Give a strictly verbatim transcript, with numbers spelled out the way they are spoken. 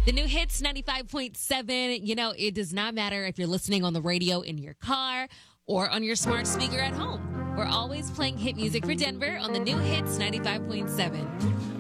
The new hits ninety-five point seven. You know, it does not matter if you're listening on the radio in your car or on your smart speaker at home. We're always playing hit music for Denver on the new hits ninety-five point seven.